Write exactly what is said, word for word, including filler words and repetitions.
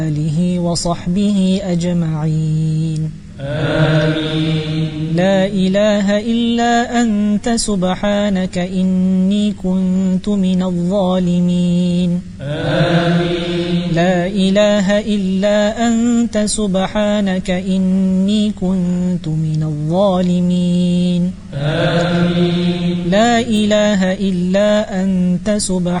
آله وصحبه أجمعين آمين. لا إله إلا أنت سبحانك إني كنت من الظالمين. آمين. لا إله إلا أنت سبحانك إني كنت من الظالمين. آمين. لا إله إلا أنت سبحانك